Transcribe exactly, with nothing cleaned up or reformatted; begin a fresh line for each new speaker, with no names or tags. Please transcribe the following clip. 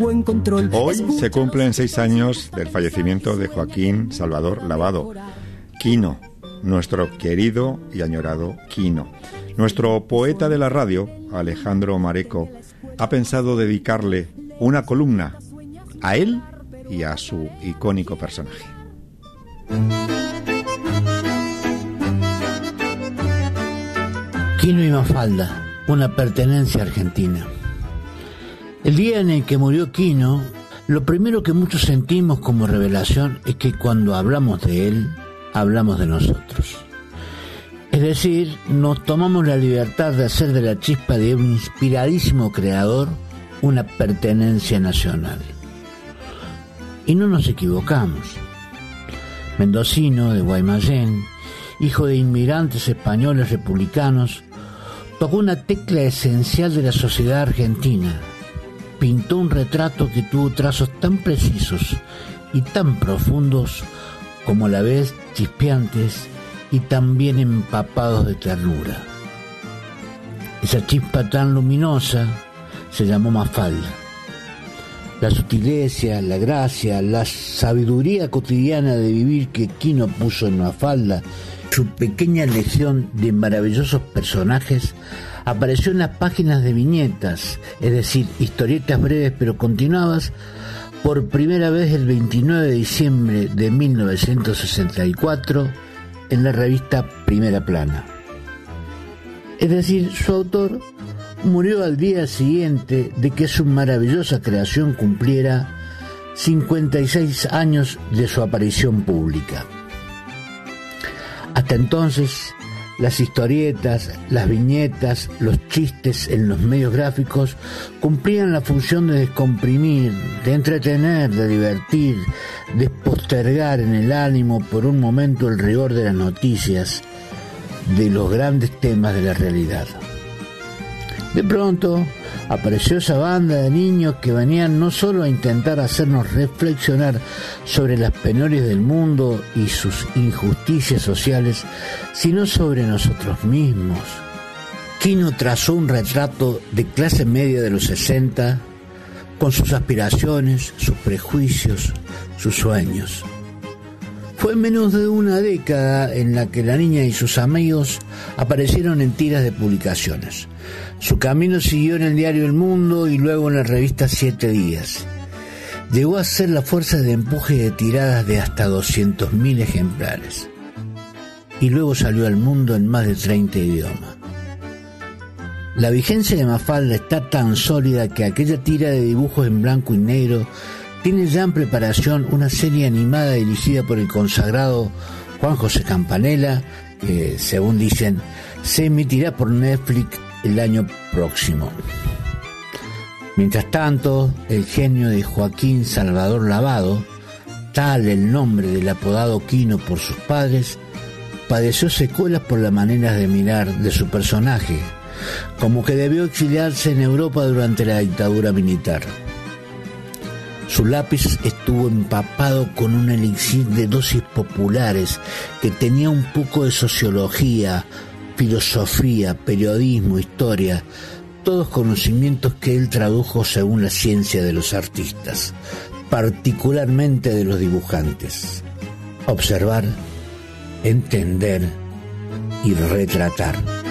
buen control.
Hoy se cumplen seis años del fallecimiento de Joaquín Salvador Lavado, Quino, nuestro querido y añorado Quino. Nuestro poeta de la radio, Alejandro Mareco, ha pensado dedicarle una columna a él y a su icónico personaje.
Quino y Mafalda, una pertenencia argentina. El día en el que murió Quino, lo primero que muchos sentimos como revelación es que cuando hablamos de él, hablamos de nosotros. Es decir, nos tomamos la libertad de hacer de la chispa de un inspiradísimo creador una pertenencia nacional. Y no nos equivocamos. Mendocino de Guaymallén, hijo de inmigrantes españoles republicanos, tocó una tecla esencial de la sociedad argentina. Pintó un retrato que tuvo trazos tan precisos y tan profundos como a la vez chispeantes y también empapados de ternura. Esa chispa tan luminosa se llamó Mafalda. La sutileza, la gracia, la sabiduría cotidiana de vivir que Quino puso en Mafalda, su pequeña lección de maravillosos personajes, apareció en las páginas de viñetas, es decir, historietas breves pero continuadas, por primera vez el veintinueve de diciembre de mil novecientos sesenta y cuatro en la revista Primera Plana. Es decir, su autor murió al día siguiente de que su maravillosa creación cumpliera cincuenta y seis años de su aparición pública. Hasta entonces, las historietas, las viñetas, los chistes en los medios gráficos cumplían la función de descomprimir, de entretener, de divertir, de postergar en el ánimo por un momento el rigor de las noticias, de los grandes temas de la realidad. De pronto apareció esa banda de niños que venían no solo a intentar hacernos reflexionar sobre las penurias del mundo y sus injusticias sociales, sino sobre nosotros mismos. Quino trazó un retrato de clase media de los sesenta, con sus aspiraciones, sus prejuicios, sus sueños. Fue menos de una década en la que la niña y sus amigos aparecieron en tiras de publicaciones. Su camino siguió en el diario El Mundo y luego en la revista Siete Días. Llegó a ser la fuerza de empuje de tiradas de hasta doscientos mil ejemplares. Y luego salió al mundo en más de treinta idiomas. La vigencia de Mafalda está tan sólida que aquella tira de dibujos en blanco y negro tiene ya en preparación una serie animada dirigida por el consagrado Juan José Campanella, que, según dicen, se emitirá por Netflix el año próximo. Mientras tanto, el genio de Joaquín Salvador Lavado, tal el nombre del apodado Quino por sus padres, padeció secuelas por la manera de mirar de su personaje, como que debió exiliarse en Europa durante la dictadura militar. Su lápiz estuvo empapado con un elixir de dosis populares que tenía un poco de sociología, filosofía, periodismo, historia, todos conocimientos que él tradujo según la ciencia de los artistas, particularmente de los dibujantes. Observar, entender y retratar.